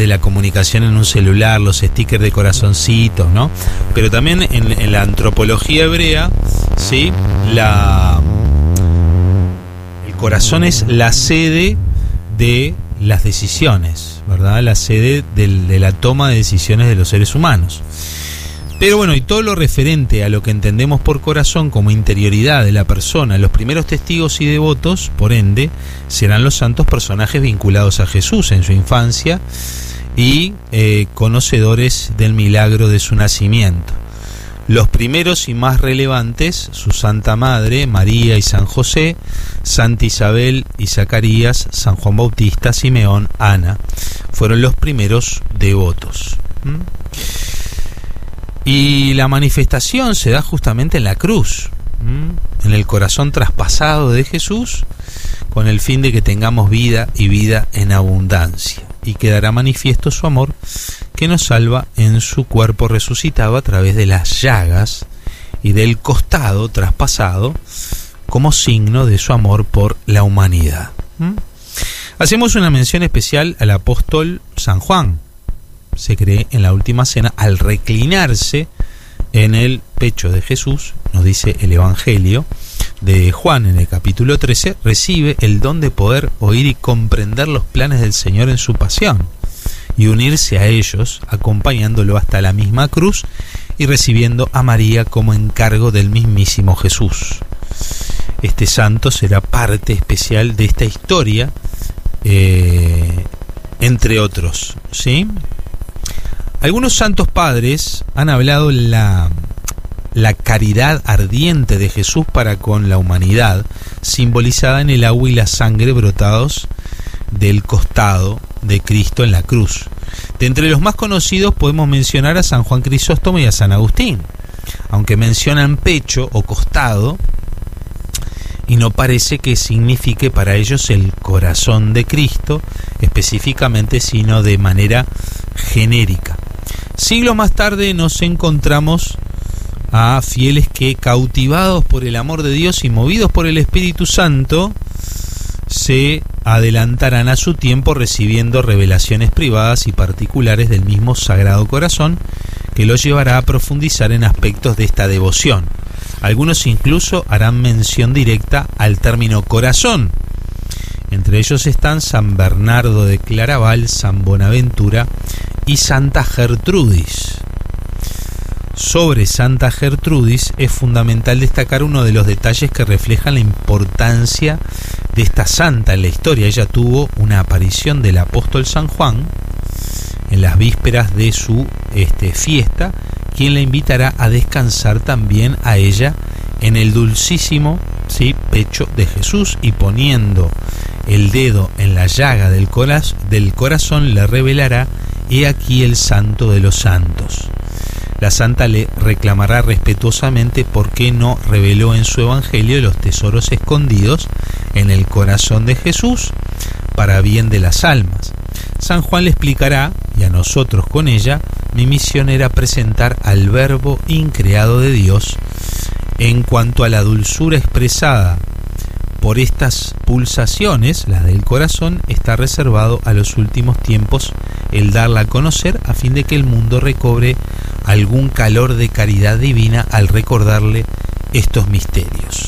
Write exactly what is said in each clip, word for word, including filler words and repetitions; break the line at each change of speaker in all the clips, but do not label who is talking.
de la comunicación en un celular, los stickers de corazoncitos, ¿no? Pero también en, en la antropología hebrea, ¿sí? La, el corazón es la sede de las decisiones, ¿verdad? La sede del, de la toma de decisiones de los seres humanos. Pero bueno, y todo lo referente a lo que entendemos por corazón como interioridad de la persona, los primeros testigos y devotos, por ende, serán los santos personajes vinculados a Jesús en su infancia y eh, conocedores del milagro de su nacimiento. Los primeros y más relevantes, su Santa Madre, María y San José, Santa Isabel y Zacarías, San Juan Bautista, Simeón, Ana, fueron los primeros devotos. ¿Mm? Y la manifestación se da justamente en la cruz, ¿m? en el corazón traspasado de Jesús, con el fin de que tengamos vida y vida en abundancia. Y quedará manifiesto su amor que nos salva en su cuerpo resucitado a través de las llagas y del costado traspasado como signo de su amor por la humanidad. ¿M? Hacemos una mención especial al apóstol San Juan. Se cree en la última cena, al reclinarse en el pecho de Jesús, nos dice el Evangelio de Juan en el capítulo trece, recibe el don de poder oír y comprender los planes del Señor en su pasión y unirse a ellos, acompañándolo hasta la misma cruz y recibiendo a María como encargo del mismísimo Jesús. Este santo será parte especial de esta historia, eh, entre otros, ¿sí? Algunos santos padres han hablado la, la caridad ardiente de Jesús para con la humanidad, simbolizada en el agua y la sangre brotados del costado de Cristo en la cruz. De entre los más conocidos podemos mencionar a San Juan Crisóstomo y a San Agustín, aunque mencionan pecho o costado, y no parece que signifique para ellos el corazón de Cristo específicamente, sino de manera genérica. Siglos más tarde nos encontramos a fieles que, cautivados por el amor de Dios y movidos por el Espíritu Santo, se adelantarán a su tiempo recibiendo revelaciones privadas y particulares del mismo Sagrado Corazón, que los llevará a profundizar en aspectos de esta devoción. Algunos incluso harán mención directa al término corazón. Entre ellos están San Bernardo de Claraval, San Bonaventura y Santa Gertrudis. Sobre Santa Gertrudis es fundamental destacar uno de los detalles que reflejan la importancia de esta santa en la historia. Ella tuvo una aparición del apóstol San Juan en las vísperas de su este, fiesta, quien la invitará a descansar también a ella en el dulcísimo, ¿sí?, pecho de Jesús, y poniendo el dedo en la llaga del, coraz, del corazón le revelará: he aquí el santo de los santos. La santa le reclamará respetuosamente por qué no reveló en su evangelio los tesoros escondidos en el corazón de Jesús para bien de las almas. San Juan le explicará, y a nosotros con ella: mi misión era presentar al Verbo increado de Dios. En cuanto a la dulzura expresada por estas pulsaciones, la del corazón, está reservado a los últimos tiempos el darla a conocer, a fin de que el mundo recobre algún calor de caridad divina al recordarle estos misterios.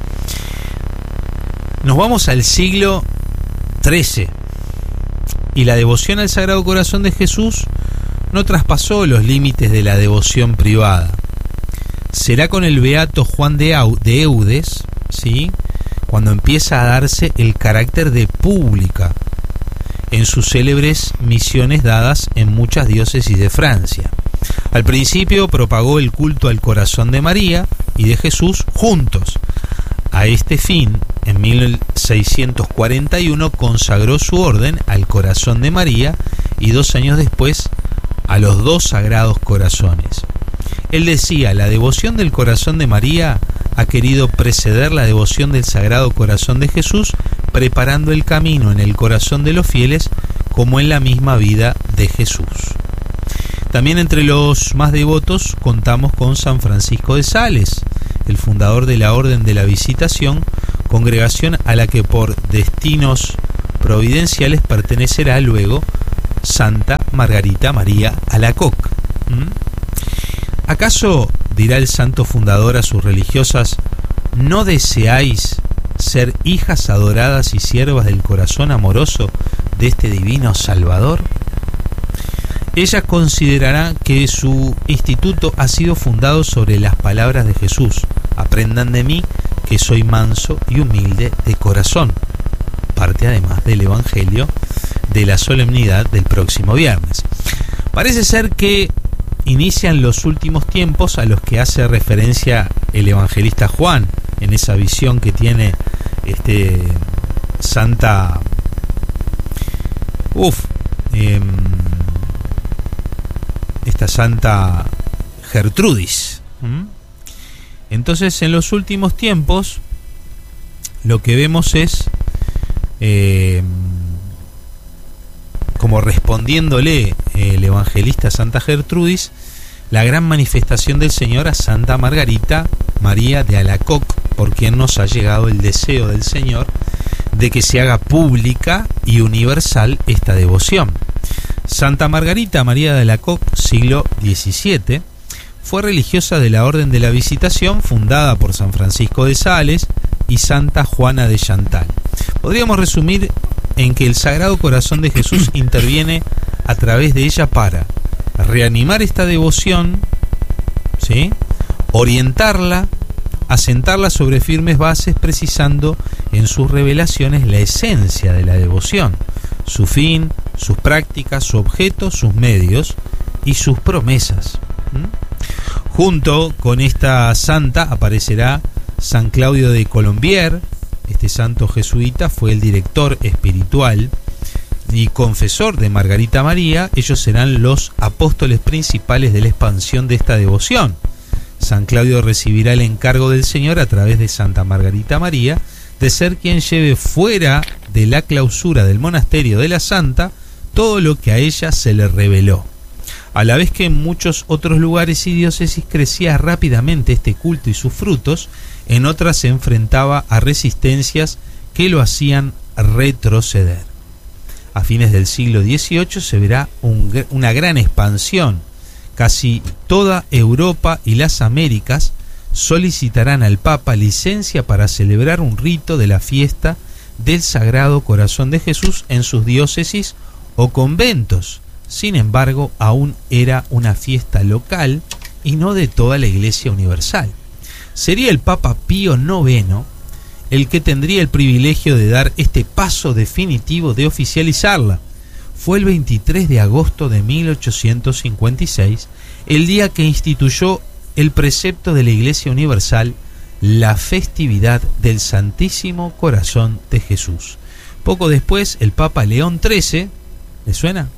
Nos vamos al siglo trece, y la devoción al Sagrado Corazón de Jesús no traspasó los límites de la devoción privada. Será con el beato Juan de Eudes, ¿sí?, cuando empieza a darse el carácter de pública en sus célebres misiones dadas en muchas diócesis de Francia. Al principio propagó el culto al corazón de María y de Jesús juntos. A este fin, en mil seiscientos cuarenta y uno consagró su orden al corazón de María y dos años después a los dos sagrados corazones. Él decía: la devoción del corazón de María ha querido preceder la devoción del Sagrado Corazón de Jesús, preparando el camino en el corazón de los fieles como en la misma vida de Jesús. También entre los más devotos contamos con San Francisco de Sales, el fundador de la Orden de la Visitación, congregación a la que por destinos providenciales pertenecerá luego Santa Margarita María Alacoque. ¿Mm? ¿Acaso, dirá el santo fundador a sus religiosas, no deseáis ser hijas adoradas y siervas del corazón amoroso de este divino Salvador? Ella considerará que su instituto ha sido fundado sobre las palabras de Jesús: aprendan de mí que soy manso y humilde de corazón. Parte además del Evangelio de la solemnidad del próximo viernes. Parece ser que inician los últimos tiempos a los que hace referencia el evangelista Juan en esa visión que tiene este Santa uf eh, esta Santa Gertrudis. ¿Mm? Entonces, en los últimos tiempos lo que vemos es eh, como respondiéndole el evangelista Santa Gertrudis, la gran manifestación del Señor a Santa Margarita María de Alacoque, por quien nos ha llegado el deseo del Señor de que se haga pública y universal esta devoción. Santa Margarita María de Alacoque, siglo diecisiete, fue religiosa de la Orden de la Visitación, fundada por San Francisco de Sales y Santa Juana de Chantal. Podríamos resumir en que el Sagrado Corazón de Jesús interviene a través de ella para reanimar esta devoción, ¿sí?, orientarla, asentarla sobre firmes bases, precisando en sus revelaciones la esencia de la devoción, su fin, sus prácticas, su objeto, sus medios y sus promesas. ¿Mm? Junto con esta santa aparecerá San Claudio de Colombier. Este santo jesuita fue el director espiritual y confesor de Margarita María. Ellos serán los apóstoles principales de la expansión de esta devoción. San Claudio recibirá el encargo del Señor a través de Santa Margarita María de ser quien lleve fuera de la clausura del monasterio de la santa todo lo que a ella se le reveló. A la vez que en muchos otros lugares y diócesis crecía rápidamente este culto y sus frutos, en otras se enfrentaba a resistencias que lo hacían retroceder. A fines del siglo dieciocho se verá un, una gran expansión. Casi toda Europa y las Américas solicitarán al Papa licencia para celebrar un rito de la fiesta del Sagrado Corazón de Jesús en sus diócesis o conventos. Sin embargo, aún era una fiesta local y no de toda la Iglesia Universal. Sería el Papa Pío noveno el que tendría el privilegio de dar este paso definitivo de oficializarla. Fue el veintitrés de agosto de mil ochocientos cincuenta y seis, el día que instituyó el precepto de la Iglesia Universal, la festividad del Santísimo Corazón de Jesús. Poco después, el Papa León trece, ¿le suena?,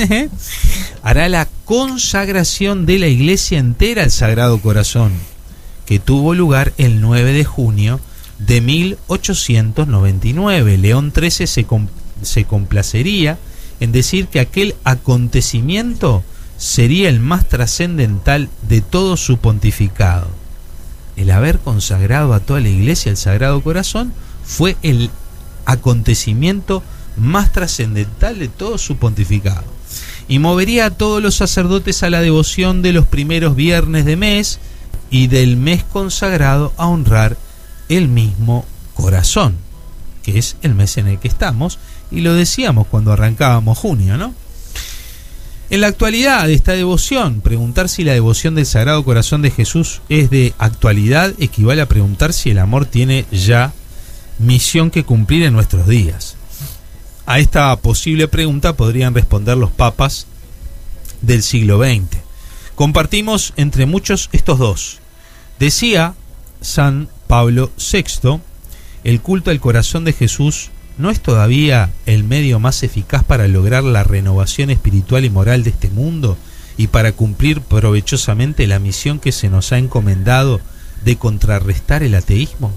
hará la consagración de la Iglesia entera al Sagrado Corazón, que tuvo lugar el nueve de junio de mil ochocientos noventa y nueve. León trece se, com- se complacería en decir que aquel acontecimiento sería el más trascendental de todo su pontificado. El haber consagrado a toda la Iglesia al Sagrado Corazón fue el acontecimiento más trascendental de todo su pontificado, y movería a todos los sacerdotes a la devoción de los primeros viernes de mes y del mes consagrado a honrar el mismo corazón, que es el mes en el que estamos, y lo decíamos cuando arrancábamos junio, ¿no? En la actualidad de esta devoción, preguntar si la devoción del Sagrado Corazón de Jesús es de actualidad equivale a preguntar si el amor tiene ya misión que cumplir en nuestros días. A esta posible pregunta podrían responder los papas del siglo veinte. Compartimos entre muchos estos dos. Decía San Pablo sexto, el culto al corazón de Jesús no es todavía el medio más eficaz para lograr la renovación espiritual y moral de este mundo y para cumplir provechosamente la misión que se nos ha encomendado de contrarrestar el ateísmo.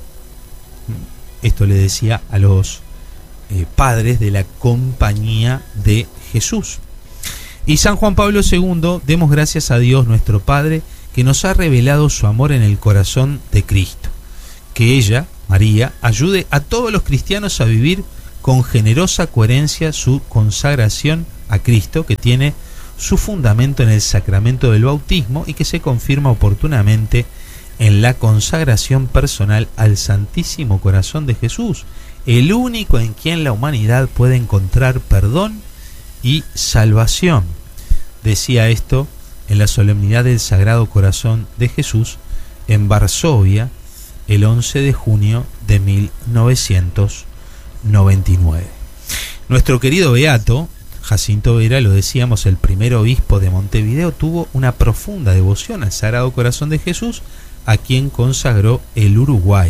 Esto le decía a los Eh, padres de la Compañía de Jesús. Y San Juan Pablo segundo, demos gracias a Dios nuestro Padre, que nos ha revelado su amor en el corazón de Cristo. Que ella, María, ayude a todos los cristianos a vivir con generosa coherencia su consagración a Cristo, que tiene su fundamento en el sacramento del bautismo y que se confirma oportunamente en la consagración personal al Santísimo Corazón de Jesús, el único en quien la humanidad puede encontrar perdón y salvación. Decía esto en la solemnidad del Sagrado Corazón de Jesús en Varsovia el once de junio de mil novecientos noventa y nueve. Nuestro querido beato Jacinto Vera, lo decíamos, el primer obispo de Montevideo, tuvo una profunda devoción al Sagrado Corazón de Jesús, a quien consagró el Uruguay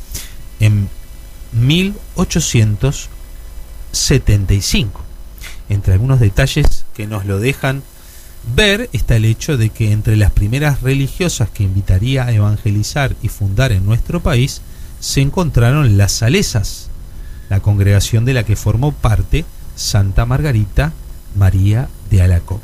en mil ochocientos setenta y cinco. Entre algunos detalles que nos lo dejan ver está el hecho de que entre las primeras religiosas que invitaría a evangelizar y fundar en nuestro país se encontraron las Salesas, la congregación de la que formó parte Santa Margarita María de Alacoc.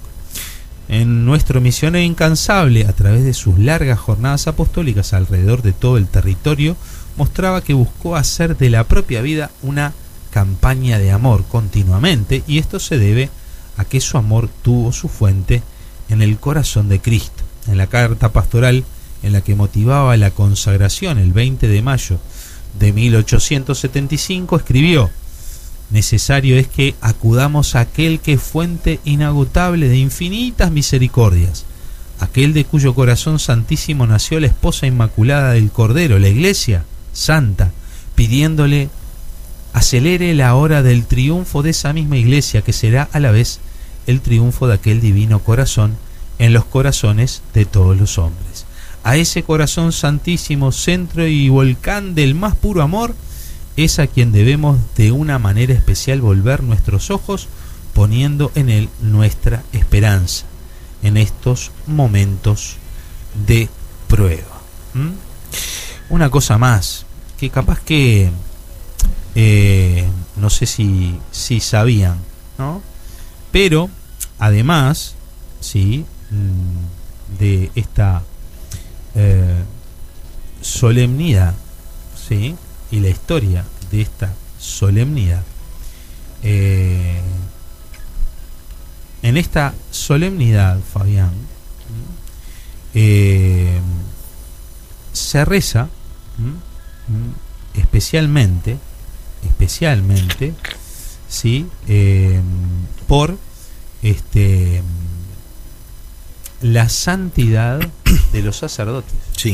En nuestro misionero incansable, a través de sus largas jornadas apostólicas alrededor de todo el territorio, mostraba que buscó hacer de la propia vida una campaña de amor continuamente, y esto se debe a que su amor tuvo su fuente en el corazón de Cristo. En la carta pastoral en la que motivaba la consagración el veinte de mayo de mil ochocientos setenta y cinco escribió: necesario es que acudamos a aquel que es fuente inagotable de infinitas misericordias, aquel de cuyo corazón santísimo nació la esposa inmaculada del Cordero, la Iglesia Santa, pidiéndole acelere la hora del triunfo de esa misma Iglesia, que será a la vez el triunfo de aquel divino corazón en los corazones de todos los hombres. A ese corazón santísimo, centro y volcán del más puro amor, es a quien debemos de una manera especial volver nuestros ojos, poniendo en él nuestra esperanza en estos momentos de prueba. ¿Mm? Una cosa más, que capaz que eh, no sé si, si sabían, ¿no? Pero además, sí, de esta eh, solemnidad, sí, y la historia de esta solemnidad, eh, en esta solemnidad, Fabián, eh, se reza especialmente, especialmente, sí, eh, por este la santidad de los sacerdotes.
Sí.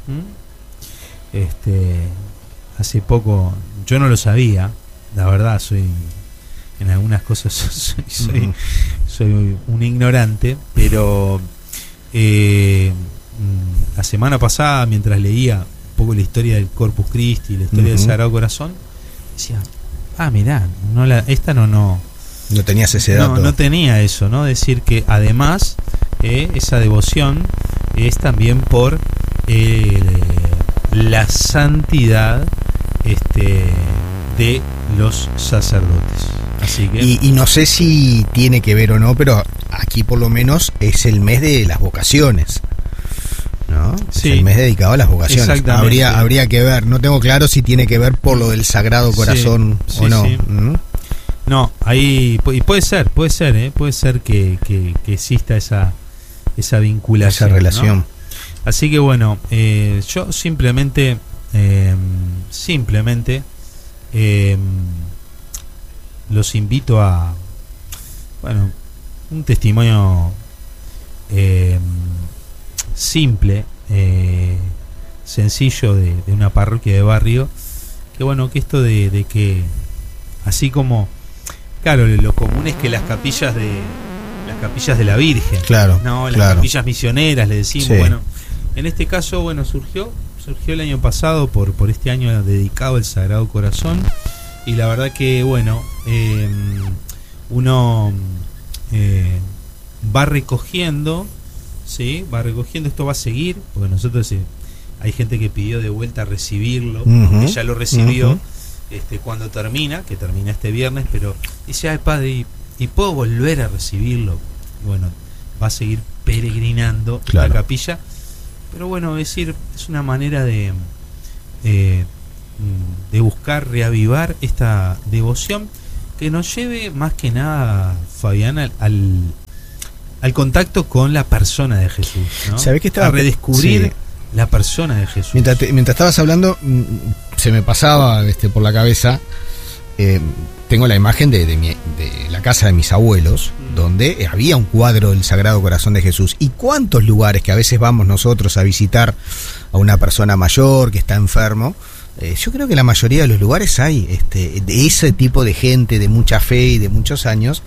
¿Mm? Este, hace poco, yo no lo sabía, la verdad, soy en algunas cosas soy, soy, soy un ignorante, pero eh, la semana pasada, mientras leía un poco la historia del Corpus Christi, la historia uh-huh. del Sagrado Corazón, decía, ah, mirá, no la, esta no, no,
no tenías ese dato.
No, no tenía eso, ¿no? Decir que además eh, esa devoción es también por eh, la santidad este, de los sacerdotes. Así que
y, y no sé si tiene que ver o no, pero aquí por lo menos es el mes de las vocaciones, ¿no?
Sí,
es el mes dedicado a las vocaciones. Habría, habría que ver, no tengo claro si tiene que ver por lo del Sagrado Corazón sí, o sí, no. Sí. ¿Mm?
No, ahí y puede ser, puede ser, ¿eh? puede ser que, que, que exista esa esa vinculación,
esa relación.
¿no? Así que bueno, eh, yo simplemente, eh, simplemente eh, los invito a, bueno, un testimonio eh, simple, eh, sencillo de, de una parroquia de barrio, que bueno, que esto de, de que así como, claro, lo común es que las capillas de las capillas de la Virgen,
claro,
no, las
claro.
capillas misioneras, le decimos,
sí.
bueno, en este caso, bueno, surgió surgió el año pasado por por este año dedicado al Sagrado Corazón, y la verdad que bueno, eh, uno eh, va recogiendo, sí, va recogiendo, esto va a seguir, porque nosotros eh, hay gente que pidió de vuelta recibirlo, uh-huh. que ya lo recibió. Uh-huh. Este, cuando termina, que termina este viernes, pero dice, ay padre, ¿y, y puedo volver a recibirlo? Y bueno, va a seguir peregrinando claro. la capilla, pero bueno, es decir, es una manera de eh, de buscar reavivar esta devoción, que nos lleve más que nada, Fabián, al, al, al contacto con la persona de Jesús, ¿no?
¿Sabés que estaba?
A redescubrir
Sí.
la persona de Jesús.
Mientras, te- mientras estabas hablando, mm, se me pasaba este, por la cabeza, eh, tengo la imagen de, de, mi- de la casa de mis abuelos,
Mm.
donde había un cuadro del Sagrado Corazón de Jesús. ¿Y cuántos lugares que a veces vamos nosotros a visitar a una persona mayor que está enfermo? Eh, yo creo que la mayoría de los lugares hay este, de ese tipo de gente, de mucha fe y de muchos años,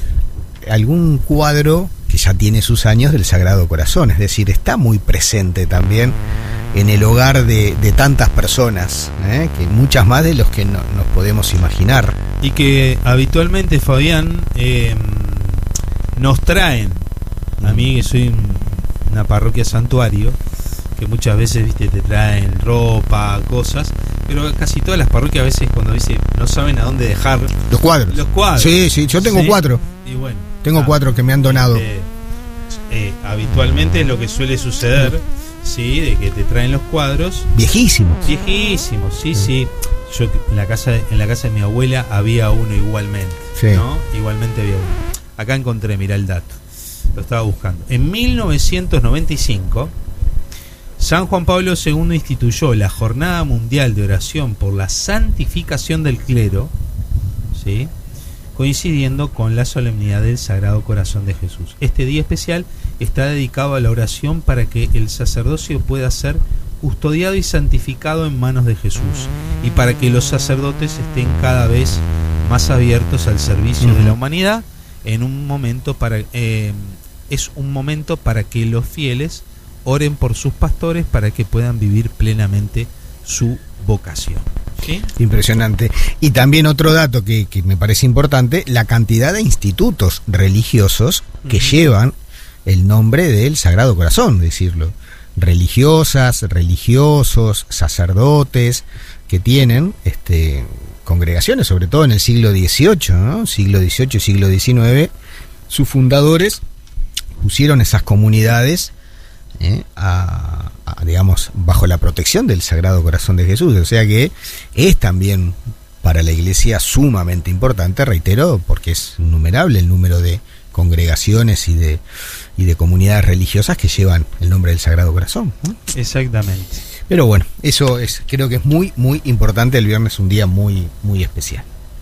algún cuadro que ya tiene sus años del Sagrado Corazón. Es decir, está muy presente también en el hogar de, de tantas personas, ¿eh? Que muchas más de los que no, nos podemos imaginar.
Y que habitualmente, Fabián, eh, nos traen, a mí que soy un- una parroquia santuario, que muchas veces, viste, te traen ropa, cosas, pero casi todas las parroquias a veces cuando dice no saben a dónde dejar
Los cuadros.
los cuadros.
Sí, sí, yo tengo
¿sí?
cuatro.
Y bueno,
Tengo
ah,
cuatro que me han donado.
este, eh, habitualmente es lo que suele suceder, sí, de que te traen los cuadros
Viejísimos.
viejísimos, sí, sí. Yo en la casa en la casa de mi abuela había uno igualmente,
Sí.
¿no? Igualmente había uno. Acá encontré, mirá el dato. Lo estaba buscando. En mil novecientos noventa y cinco, San Juan Pablo segundo instituyó la Jornada Mundial de Oración por la Santificación del Clero, ¿sí?, coincidiendo con la solemnidad del Sagrado Corazón de Jesús. Este día especial está dedicado a la oración para que el sacerdocio pueda ser custodiado y santificado en manos de Jesús, y para que los sacerdotes estén cada vez más abiertos al servicio de la humanidad. En un momento para eh, es un momento para que los fieles oren por sus pastores para que puedan vivir plenamente su vocación. ¿Sí?
Impresionante. Y también otro dato que, que me parece importante, la cantidad de institutos religiosos que
Ujú.
llevan el nombre del Sagrado Corazón, decirlo. Religiosas, religiosos, sacerdotes, que tienen este, congregaciones, sobre todo en el siglo dieciocho, ¿no? Siglo dieciocho y siglo diecinueve, sus fundadores pusieron esas comunidades ¿eh? a, a, digamos, bajo la protección del Sagrado Corazón de Jesús. O sea que es también para la Iglesia sumamente importante, reitero, porque es innumerable el número de congregaciones y de y de comunidades religiosas que llevan el nombre del Sagrado Corazón, ¿no?
Exactamente.
Pero bueno, eso es, creo que es muy muy importante. El viernes es un día muy muy especial.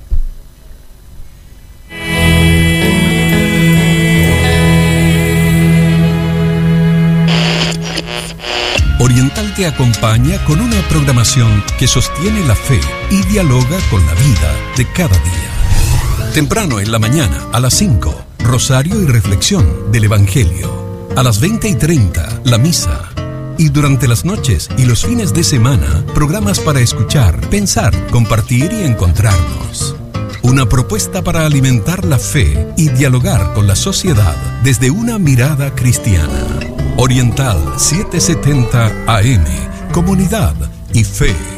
Oriental te acompaña con una programación que sostiene la fe y dialoga con la vida de cada día. Temprano en la mañana, a las cinco, Rosario y Reflexión del Evangelio. A las veinte y treinta, la misa. Y durante las noches y los fines de semana, programas para escuchar, pensar, compartir y encontrarnos. Una propuesta para alimentar la fe y dialogar con la sociedad desde una mirada cristiana. Oriental setecientos setenta A M, Comunidad y Fe.